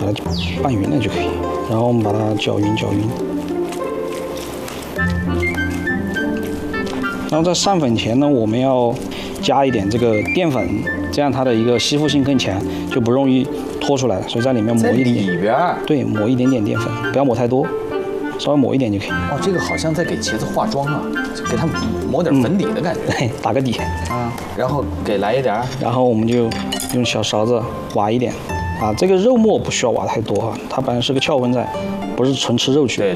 把它拌匀了就可以。然后我们把它搅匀。然后在上粉前呢，我们要加一点这个淀粉，这样它的一个吸附性更强，就不容易脱出来。所以在里面抹一点点， 里边对，抹一点点淀粉，不要抹太多，稍微抹一点就可以。 哦，这个好像在给茄子化妆啊，就给它抹点粉底的感觉。 对，打个底啊，然后给来一点， 然后我们就用小勺子挖一点。啊，这个肉末不需要挖太多啊，它本来是个翘荤菜，不是纯吃肉去。 对。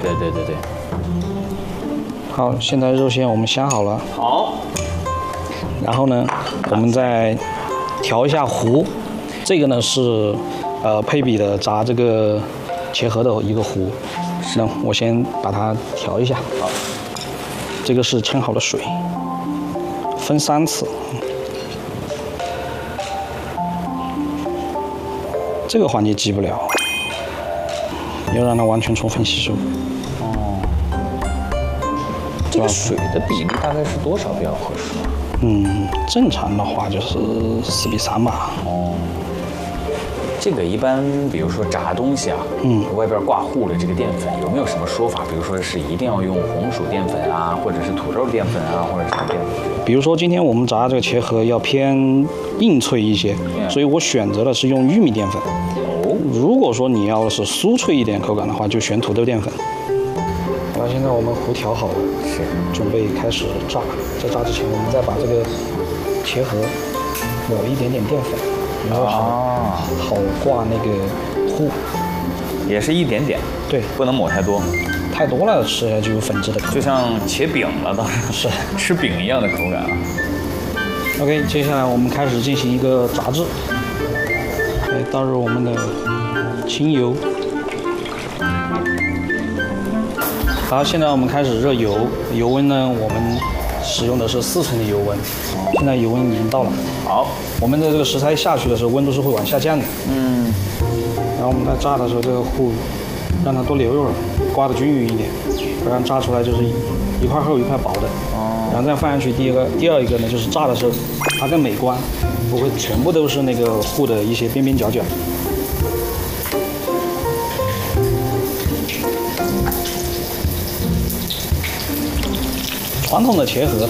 好，现在肉馅我们下好了。 好。 然后呢，我们再调一下糊。这个呢是配比的炸这个茄盒的一个糊。那我先把它调一下。 好。 这个是称好的水，分3次。这个环节急不了，要让它完全充分吸收。 这个水的比例大概是多少比较合适？ 正常的话就是4:3吧。 哦，这个一般，比如说炸东西啊，外边挂糊的这个淀粉有没有什么说法？比如说是一定要用红薯淀粉啊，或者是土豆淀粉啊，或者什么淀粉？ 比如说今天我们炸这个茄盒要偏硬脆一些，所以我选择的是用玉米淀粉。如果说你要是酥脆一点口感的话，就选土豆淀粉。然后现在我们糊调好了，准备开始炸。在炸之前，我们再把这个茄盒抹一点点淀粉，然后好挂那个糊。 也是一点点， 对， 不能抹太多。 太多了吃起来就有粉质的口感， 就像茄饼了，当然是吃饼一样的口感啊。 OK， 接下来我们开始进行一个炸制。倒入我们的清油。好，现在我们开始热油，油温呢，我们使用的是4成的油温。现在油温已经到了。好，我们的这个食材下去的时候，温度是会往下降的。然后我们在炸的时候，这个糊让它多留一会儿，刮得均匀一点，不然炸出来就是一块厚一块薄的。然后再放下去，第二一个呢，就是炸的时候它更美观，不会全部都是那个糊的一些边边角角。传统的茄盒